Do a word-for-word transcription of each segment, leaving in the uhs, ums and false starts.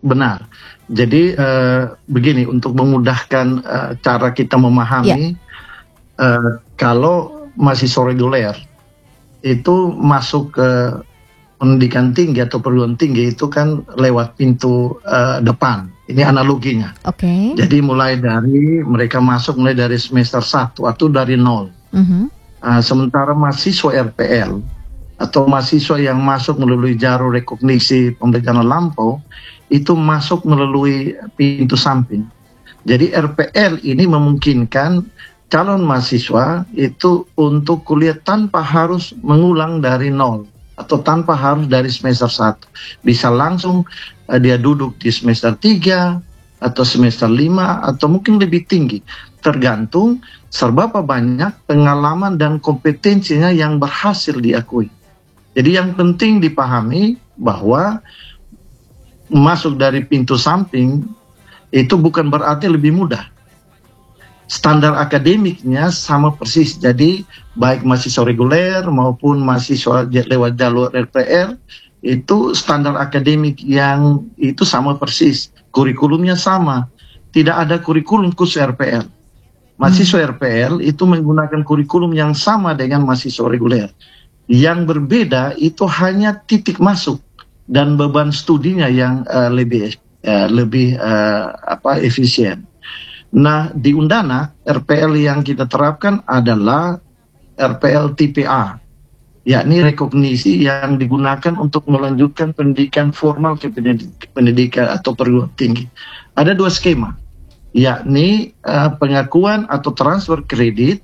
Benar. Jadi uh, begini, untuk memudahkan uh, cara kita memahami, yeah. uh, kalau mahasiswa reguler itu masuk ke pendidikan tinggi atau perguruan tinggi itu kan lewat pintu uh, depan. Ini analoginya. Oke. Okay. Jadi mulai dari mereka masuk mulai dari semester satu atau dari nol. Mm-hmm. Uh, sementara mahasiswa R P L atau mahasiswa yang masuk melalui jalur rekognisi pembelajaran lampau itu masuk melalui pintu samping. Jadi R P L ini memungkinkan calon mahasiswa itu untuk kuliah tanpa harus mengulang dari nol atau tanpa harus dari semester satu. Bisa langsung uh, dia duduk di semester tiga atau semester lima atau mungkin lebih tinggi. Tergantung seberapa banyak pengalaman dan kompetensinya yang berhasil diakui. Jadi yang penting dipahami bahwa masuk dari pintu samping itu bukan berarti lebih mudah. Standar akademiknya sama persis. Jadi baik mahasiswa reguler maupun mahasiswa lewat jalur R P R itu standar akademik yang itu sama persis. Kurikulumnya sama. Tidak ada kurikulum khusus R P R. Mahasiswa hmm. R P R itu menggunakan kurikulum yang sama dengan mahasiswa reguler. Yang berbeda itu hanya titik masuk dan beban studinya yang uh, lebih uh, lebih uh, apa efisien. Nah, di Undana R P L yang kita terapkan adalah R P L T P A, yakni rekognisi yang digunakan untuk melanjutkan pendidikan formal ke pendidikan atau perguruan tinggi. Ada dua skema, yakni uh, pengakuan atau transfer kredit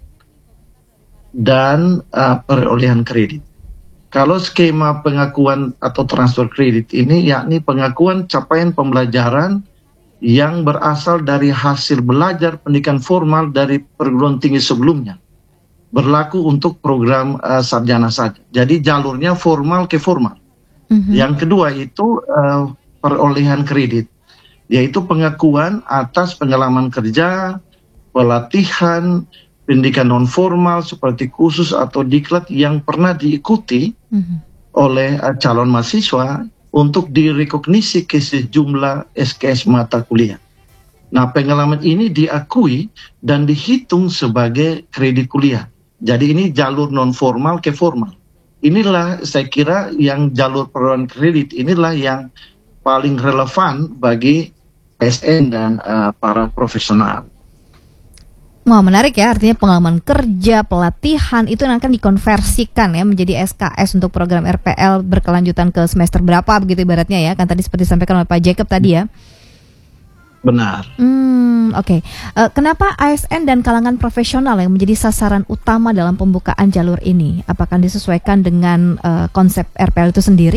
dan uh, perolehan kredit. Kalau skema pengakuan atau transfer kredit ini yakni pengakuan capaian pembelajaran yang berasal dari hasil belajar pendidikan formal dari perguruan tinggi sebelumnya. Berlaku untuk program uh, sarjana saja. Jadi jalurnya formal ke formal. Mm-hmm. Yang kedua itu uh, perolehan kredit, yaitu pengakuan atas pengalaman kerja, pelatihan, pendidikan non formal seperti kursus atau diklat yang pernah diikuti mm-hmm. oleh uh, calon mahasiswa untuk direkognisi ke sejumlah S K S mata kuliah. Nah, pengalaman ini diakui dan dihitung sebagai kredit kuliah. Jadi ini jalur non formal ke formal. Inilah saya kira yang jalur perolehan kredit inilah yang paling relevan bagi A S N dan uh, para profesional. Wah, menarik ya, artinya pengalaman kerja, pelatihan itu akan dikonversikan ya menjadi S K S untuk program R P L berkelanjutan ke semester berapa begitu ibaratnya ya, kan tadi seperti disampaikan oleh Pak Jacob tadi ya. Benar. Hmm, oke. Okay. Uh, kenapa A S N dan kalangan profesional yang menjadi sasaran utama dalam pembukaan jalur ini? Apakah disesuaikan dengan uh, konsep R P L itu sendiri?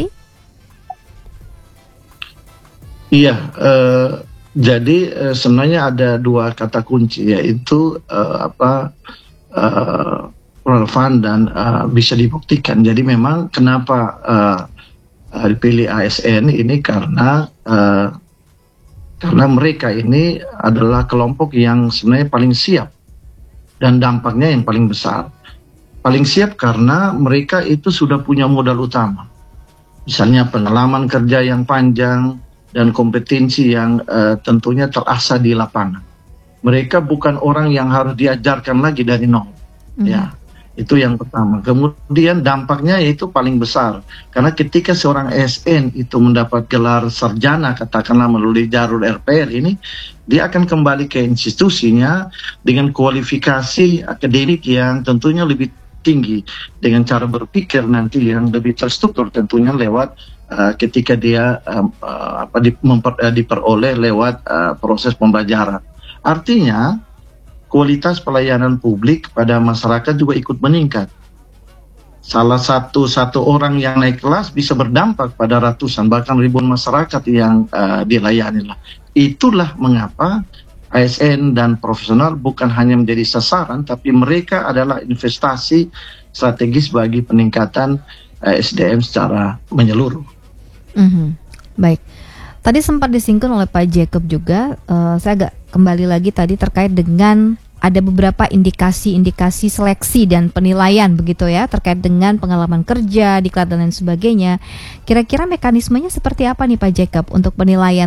Iya, uh... Jadi uh, sebenarnya ada dua kata kunci, yaitu uh, apa uh, relevan dan uh, bisa dibuktikan. Jadi memang kenapa uh, uh, dipilih A S N ini karena uh, karena mereka ini adalah kelompok yang sebenarnya paling siap dan dampaknya yang paling besar. Paling siap karena mereka itu sudah punya modal utama, misalnya pengalaman kerja yang panjang dan kompetensi yang uh, tentunya terasah di lapangan. Mereka bukan orang yang harus diajarkan lagi dari nol. Mm-hmm. Ya, itu yang pertama. Kemudian dampaknya yaitu paling besar. Karena ketika seorang A S N itu mendapat gelar sarjana, katakanlah melalui jalur R P R ini, dia akan kembali ke institusinya dengan kualifikasi akademik yang tentunya lebih tinggi, dengan cara berpikir nanti yang lebih terstruktur tentunya lewat Uh, ketika dia uh, uh, apa di, memper, uh, diperoleh lewat uh, proses pembelajaran. Artinya kualitas pelayanan publik pada masyarakat juga ikut meningkat. Salah satu satu orang yang naik kelas bisa berdampak pada ratusan bahkan ribuan masyarakat yang uh, dilayani. Itulah mengapa A S N dan profesional bukan hanya menjadi sasaran, tapi mereka adalah investasi strategis bagi peningkatan uh, S D M secara menyeluruh. Mm-hmm. Baik, tadi sempat disinggung oleh Pak Jacob juga, uh, saya agak kembali lagi tadi terkait dengan ada beberapa indikasi-indikasi seleksi dan penilaian begitu ya, terkait dengan pengalaman kerja, diklat dan lain sebagainya. Kira-kira mekanismenya seperti apa nih Pak Jacob untuk penilaian